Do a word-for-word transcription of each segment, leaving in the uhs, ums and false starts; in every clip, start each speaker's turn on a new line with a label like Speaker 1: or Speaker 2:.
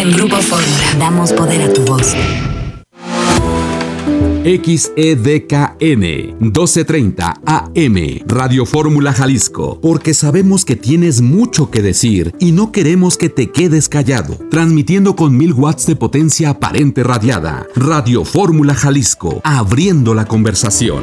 Speaker 1: Grupo Fórmula. Damos poder a tu voz.
Speaker 2: X E D K N doce treinta A M Radio Fórmula Jalisco, porque sabemos que tienes mucho que decir y no queremos que te quedes callado. Transmitiendo con mil watts de potencia aparente radiada. Radio Fórmula Jalisco, abriendo la conversación.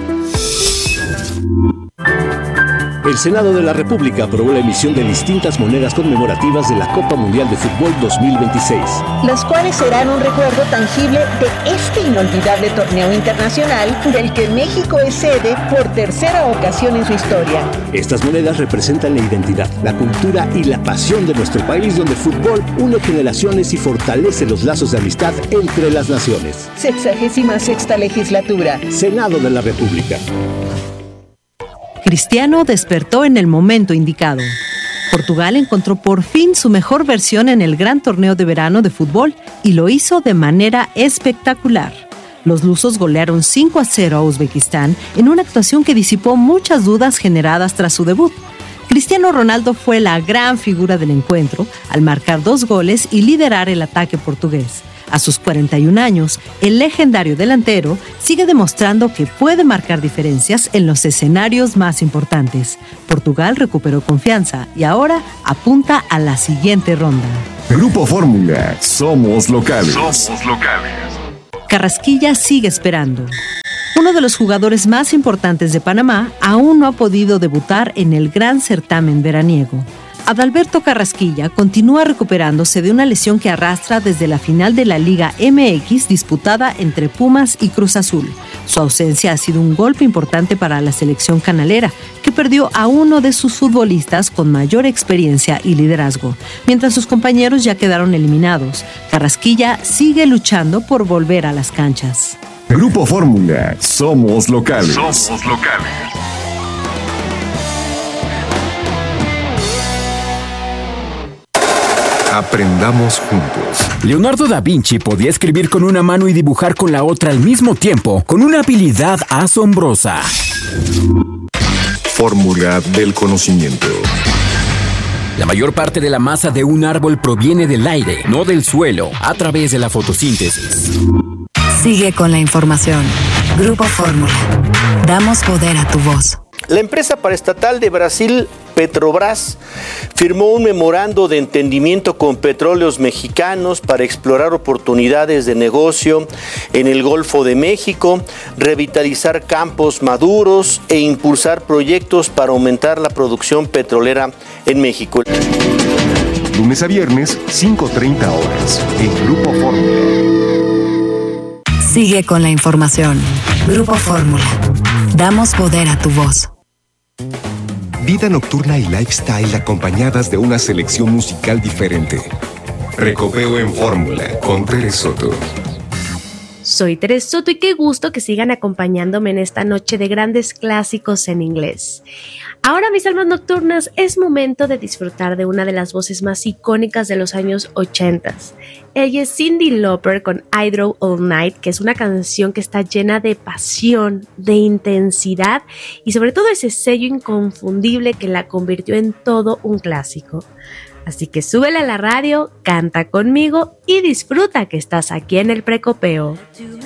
Speaker 3: El Senado de la República aprobó la emisión de distintas monedas conmemorativas de la Copa Mundial de Fútbol dos mil veintiséis.
Speaker 4: Las cuales serán un recuerdo tangible de este inolvidable torneo internacional del que México es sede por tercera ocasión en su historia.
Speaker 3: Estas monedas representan la identidad, la cultura y la pasión de nuestro país, donde el fútbol une generaciones y fortalece los lazos de amistad entre las naciones.
Speaker 4: Sexagésima sexta legislatura.
Speaker 3: Senado de la República.
Speaker 5: Cristiano despertó en el momento indicado. Portugal encontró por fin su mejor versión en el gran torneo de verano de fútbol y lo hizo de manera espectacular. Los lusos golearon cinco a cero a Uzbekistán en una actuación que disipó muchas dudas generadas tras su debut. Cristiano Ronaldo fue la gran figura del encuentro al marcar dos goles y liderar el ataque portugués. A sus cuarenta y un años, el legendario delantero sigue demostrando que puede marcar diferencias en los escenarios más importantes. Portugal recuperó confianza y ahora apunta a la siguiente ronda.
Speaker 6: Grupo Fórmula, somos locales.
Speaker 7: Somos locales.
Speaker 5: Carrasquilla sigue esperando. Uno de los jugadores más importantes de Panamá aún no ha podido debutar en el gran certamen veraniego. Adalberto Carrasquilla continúa recuperándose de una lesión que arrastra desde la final de la Liga M X disputada entre Pumas y Cruz Azul. Su ausencia ha sido un golpe importante para la selección canalera, que perdió a uno de sus futbolistas con mayor experiencia y liderazgo. Mientras sus compañeros ya quedaron eliminados, Carrasquilla sigue luchando por volver a las canchas.
Speaker 6: Grupo Fórmula, somos locales.
Speaker 7: Somos locales.
Speaker 6: Aprendamos juntos.
Speaker 8: Leonardo da Vinci podía escribir con una mano y dibujar con la otra al mismo tiempo, con una habilidad asombrosa.
Speaker 6: Fórmula del conocimiento.
Speaker 8: La mayor parte de la masa de un árbol proviene del aire, no del suelo, a través de la fotosíntesis.
Speaker 1: Sigue con la información. Grupo Fórmula. Damos poder a tu voz.
Speaker 9: La empresa paraestatal de Brasil, Petrobras, firmó un memorando de entendimiento con Petróleos Mexicanos para explorar oportunidades de negocio en el Golfo de México, revitalizar campos maduros e impulsar proyectos para aumentar la producción petrolera en México.
Speaker 6: Lunes a viernes, cinco treinta horas, en Grupo Fórmula.
Speaker 1: Sigue con la información. Grupo Fórmula. Damos poder a tu voz.
Speaker 6: Vida nocturna y lifestyle acompañadas de una selección musical diferente. Recopeo en Fórmula con Tere Soto.
Speaker 10: Soy Tere Soto y qué gusto que sigan acompañándome en esta noche de grandes clásicos en inglés. Ahora, mis almas nocturnas, es momento de disfrutar de una de las voces más icónicas de los años ochenta. Ella es Cyndi Lauper con I Drove All Night, que es una canción que está llena de pasión, de intensidad y sobre todo ese sello inconfundible que la convirtió en todo un clásico. Así que súbele a la radio, canta conmigo y disfruta que estás aquí en el Precopeo.